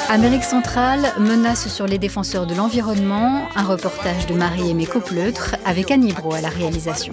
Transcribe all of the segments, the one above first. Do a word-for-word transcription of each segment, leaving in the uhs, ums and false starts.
Amérique centrale, menace sur les défenseurs de l'environnement, un reportage de Marie-Aimée Coppleutre avec Annie Brault à la réalisation.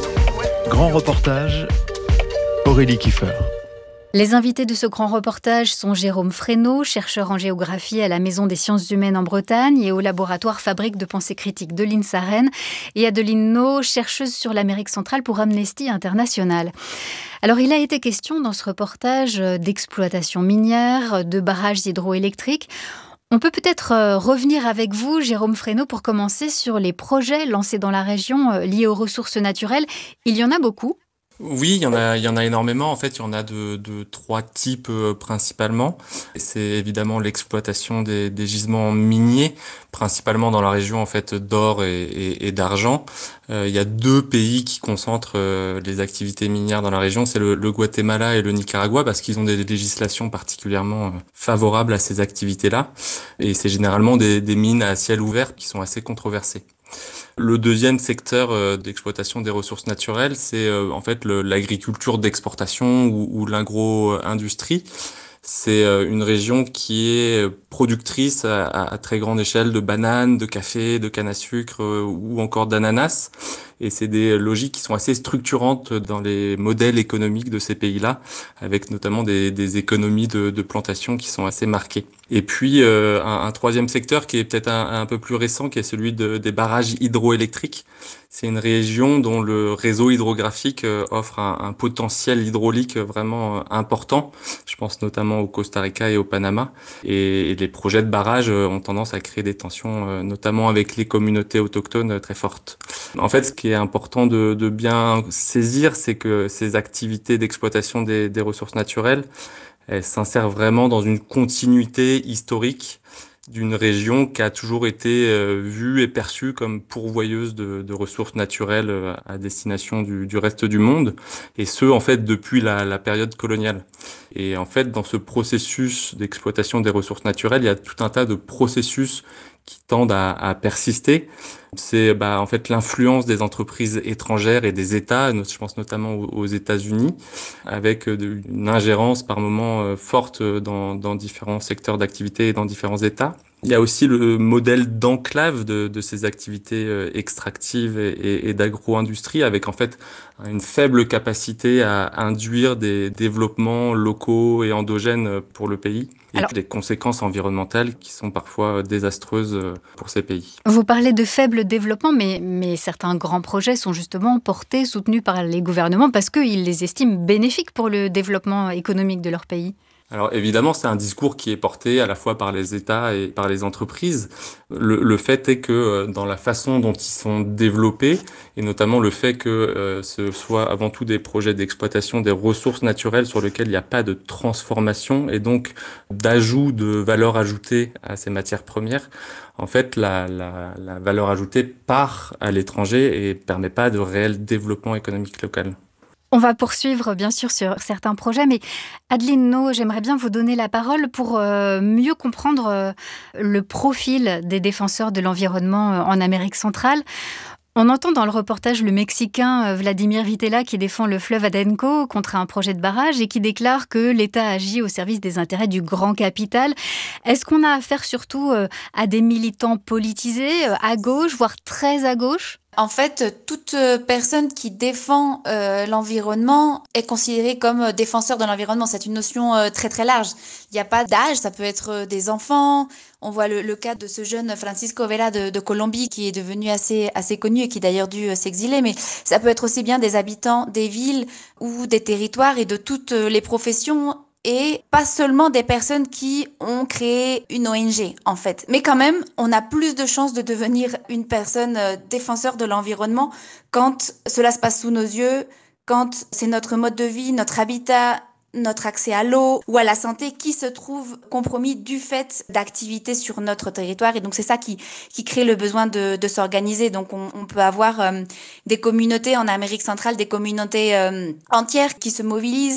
Grand reportage, Aurélie Kiefer. Les invités de ce grand reportage sont Jérôme Fresneau, chercheur en géographie à la Maison des sciences humaines en Bretagne et au laboratoire Fabrique de pensée critique de l'I N S A Rennes, et Adeline No, chercheuse sur l'Amérique centrale pour Amnesty International. Alors, il a été question dans ce reportage d'exploitation minière, de barrages hydroélectriques. On peut peut-être revenir avec vous, Jérôme Fresneau, pour commencer sur les projets lancés dans la région liés aux ressources naturelles. Il y en a beaucoup. Oui, il y en a, il y en a énormément. En fait, il y en a de, de trois types euh, principalement. C'est évidemment l'exploitation des, des gisements miniers, principalement dans la région en fait d'or et, et, et d'argent. Euh, il y a deux pays qui concentrent euh, les activités minières dans la région, c'est le, le Guatemala et le Nicaragua, parce qu'ils ont des législations particulièrement euh, favorables à ces activités-là. Et c'est généralement des, des mines à ciel ouvert qui sont assez controversées. Le deuxième secteur euh, d'exploitation des ressources naturelles, c'est euh, en fait le, l'agriculture d'exportation ou, ou l'agro-industrie. C'est euh, une région qui est productrice à, à, à très grande échelle de bananes, de café, de canne à sucre euh, ou encore d'ananas. Et c'est des logiques qui sont assez structurantes dans les modèles économiques de ces pays-là, avec notamment des, des économies de, de plantation qui sont assez marquées. Et puis euh, un, un troisième secteur qui est peut-être un, un peu plus récent, qui est celui de, des barrages hydroélectriques. C'est une région dont le réseau hydrographique euh, offre un, un potentiel hydraulique vraiment euh, important. Je pense notamment au Costa Rica et au Panama. Et, et les projets de barrages euh, ont tendance à créer des tensions, euh, notamment avec les communautés autochtones euh, très fortes. En fait, ce qui est important de, de bien saisir, c'est que ces activités d'exploitation des, des ressources naturelles, elles s'insèrent vraiment dans une continuité historique d'une région qui a toujours été euh, vue et perçue comme pourvoyeuse de, de ressources naturelles euh, à destination du, du reste du monde, et ce, en fait, depuis la, la période coloniale. Et en fait, dans ce processus d'exploitation des ressources naturelles, il y a tout un tas de processus qui tendent à, à persister. C'est bah, en fait l'influence des entreprises étrangères et des États, je pense notamment aux, aux États-Unis, avec une ingérence par moments forte dans, dans différents secteurs d'activité et dans différents États. Il y a aussi le modèle d'enclave de, de ces activités extractives et, et, et d'agro-industrie, avec en fait une faible capacité à induire des développements locaux et endogènes pour le pays. Et Alors, des conséquences environnementales qui sont parfois désastreuses pour ces pays. Vous parlez de faible développement, mais, mais certains grands projets sont justement portés, soutenus par les gouvernements parce qu'ils les estiment bénéfiques pour le développement économique de leur pays. Alors évidemment, c'est un discours qui est porté à la fois par les États et par les entreprises. Le, le fait est que dans la façon dont ils sont développés, et notamment le fait que euh, ce soit avant tout des projets d'exploitation des ressources naturelles sur lesquelles il n'y a pas de transformation et donc d'ajout de valeur ajoutée à ces matières premières, en fait, la, la, la valeur ajoutée part à l'étranger et permet pas de réel développement économique local. On va poursuivre bien sûr sur certains projets, mais Adeline No, j'aimerais bien vous donner la parole pour euh, mieux comprendre euh, le profil des défenseurs de l'environnement euh, en Amérique centrale. On entend dans le reportage le Mexicain euh, Vladimir Vitela qui défend le fleuve Adenco contre un projet de barrage et qui déclare que l'État agit au service des intérêts du grand capital. Est-ce qu'on a affaire surtout euh, à des militants politisés, euh, à gauche, voire très à gauche ? En fait, toute personne qui défend euh, l'environnement est considérée comme défenseur de l'environnement. C'est une notion euh, très très large. Il n'y a pas d'âge, ça peut être des enfants. On voit le, le cas de ce jeune Francisco Vela de, de Colombie qui est devenu assez assez connu et qui d'ailleurs dû s'exiler. Mais ça peut être aussi bien des habitants des villes ou des territoires et de toutes les professions. Et pas seulement des personnes qui ont créé une O N G, en fait. Mais quand même, on a plus de chances de devenir une personne euh, défenseur de l'environnement quand cela se passe sous nos yeux, quand c'est notre mode de vie, notre habitat, notre accès à l'eau ou à la santé qui se trouve compromis du fait d'activités sur notre territoire. Et donc, c'est ça qui, qui crée le besoin de, de s'organiser. Donc, on, on peut avoir euh, des communautés en Amérique centrale, des communautés euh, entières qui se mobilisent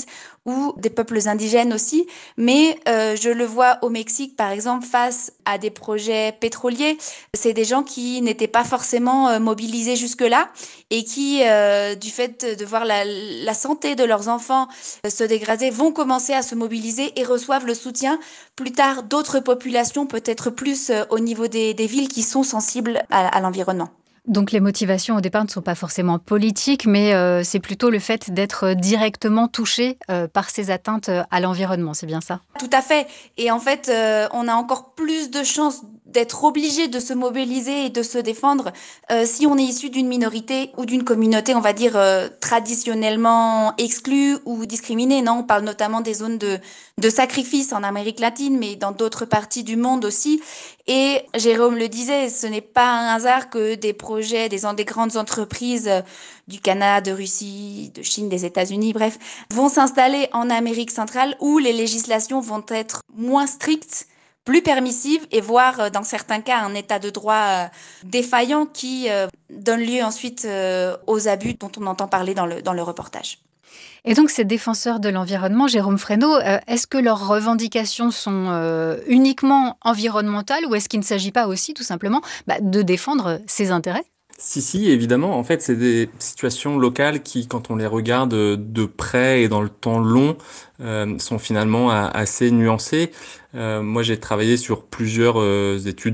ou des peuples indigènes aussi. Mais euh, je le vois au Mexique, par exemple, face à des projets pétroliers. C'est des gens qui n'étaient pas forcément euh, mobilisés jusque-là et qui, euh, du fait de voir la, la santé de leurs enfants euh, se dégrader, vont commencer à se mobiliser et reçoivent le soutien plus tard d'autres populations, peut-être plus euh, au niveau des, des villes qui sont sensibles à, à l'environnement. Donc les motivations au départ ne sont pas forcément politiques, mais euh, c'est plutôt le fait d'être directement touché euh, par ces atteintes à l'environnement, c'est bien ça? Tout à fait. Et en fait, euh, on a encore plus de chances d'être obligé de se mobiliser et de se défendre euh, si on est issu d'une minorité ou d'une communauté, on va dire, euh, traditionnellement exclue ou discriminée. Non, on parle notamment des zones de, de sacrifice en Amérique latine, mais dans d'autres parties du monde aussi. Et Jérôme le disait, ce n'est pas un hasard que des projets, des, des grandes entreprises euh, du Canada, de Russie, de Chine, des États-Unis, bref, vont s'installer en Amérique centrale où les législations vont être moins strictes, plus permissives et voire dans certains cas un état de droit euh, défaillant qui euh, donne lieu ensuite euh, aux abus dont on entend parler dans le, dans le reportage. Et donc ces défenseurs de l'environnement, Jérôme Fresneau, euh, est-ce que leurs revendications sont euh, uniquement environnementales ou est-ce qu'il ne s'agit pas aussi tout simplement bah, de défendre ses intérêts ? Si, si, évidemment. En fait, c'est des situations locales qui, quand on les regarde de près et dans le temps long, euh, sont finalement assez nuancées. Euh, moi, j'ai travaillé sur plusieurs euh, études